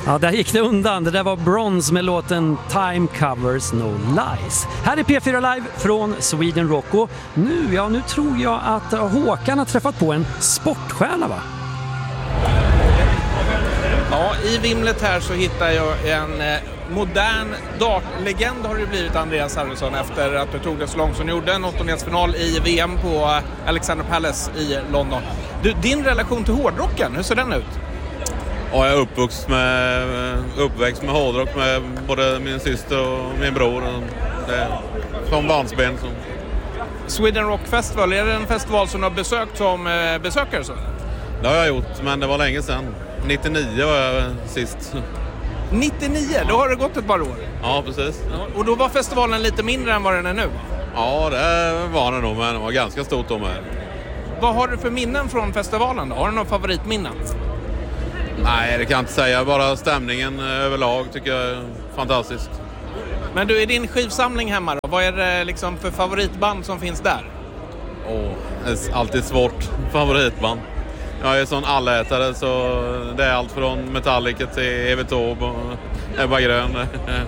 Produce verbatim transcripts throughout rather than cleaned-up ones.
Ja, där gick det undan. Det där var Bronze med låten Time Covers No Lies. Här är P fyra Live från Sweden Rock. Och nu, ja, nu tror jag att Håkan har träffat på en sportstjärna, va? Ja, i vimlet här så hittar jag en eh, modern dartlegend har det blivit, Andreas Harrison, efter att du tog det så långt som du gjorde en åttondelsfinal i V M på Alexander Palace i London. Du, din relation till hårdrocken, hur ser den ut? Ja, jag är uppvuxen med, uppväxt med hårdrock med både min syster och min bror. Det är som barnsben. Som... Sweden Rock Festival, är det en festival som du har besökt som eh, besökare? Så? Det har jag gjort, men det var länge sedan. nittionio var jag sist. nittionio, då har det gått ett par år. Ja, precis. Ja, och då var festivalen lite mindre än vad den är nu? Ja, det var den nog, men det var ganska stort då med. Vad har du för minnen från festivalen då? Har du någon favoritminnen? Nej, det kan jag inte säga. Bara stämningen överlag tycker jag är fantastiskt. Men du, är din skivsamling hemma då? Vad är det liksom för favoritband som finns där? Åh, det är alltid svårt. Favoritband. Jag är sån allätare, så det är allt från Metallica till Evert Taube och Ebba Grön.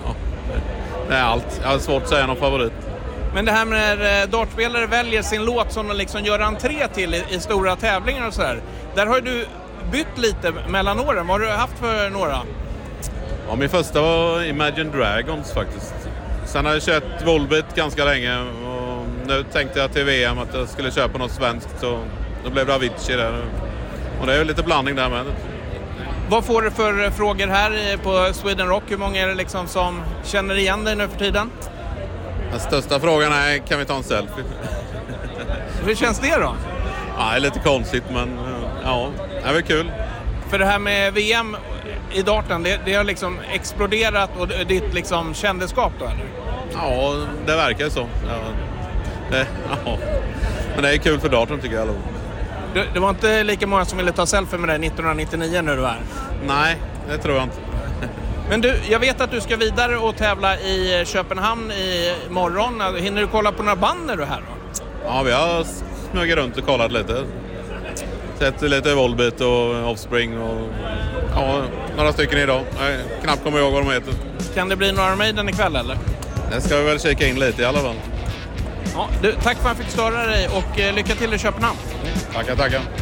Det är allt. Jag har svårt att säga någon favorit. Men det här med när dartspelare väljer sin låt som de liksom gör entré till i, i stora tävlingar och sådär. Där har du bytt lite mellan åren. Vad har du haft för några? Ja, min första var Imagine Dragons faktiskt. Sen har jag kört Volbeat ganska länge och nu tänkte jag till V M att jag skulle köpa något svenskt, så då blev det Avicii där. Och det är ju lite blandning där med. Vad får du för frågor här på Sweden Rock? Hur många är det liksom som känner igen dig nu för tiden? Den största frågan är, kan vi ta en selfie? Hur känns det då? Ja, det är lite konstigt, men ja, det är väl kul. För det här med V M i darten, det, det har liksom exploderat och ditt liksom kändeskap då, eller? Ja, det verkar så. Ja, det, ja. Men det är kul för darten tycker jag. Det, det var inte lika många som ville ta selfie med dig nittonhundranittionio när du var här? Nej, det tror jag inte. Men du, jag vet att du ska vidare och tävla i Köpenhamn i morgon. Hinner du kolla på några band när du är här då? Ja, vi har smugit runt och kollat lite. Sett lite Volbeat och Offspring och ja, några stycken idag. Jag knappt kommer ihåg vad de heter. Kan det bli några Maiden ikväll eller? Det ska vi väl kika in lite i alla fall. Ja, du, tack för att jag fick störa dig och lycka till i Köpenhamn. Tackar, tackar.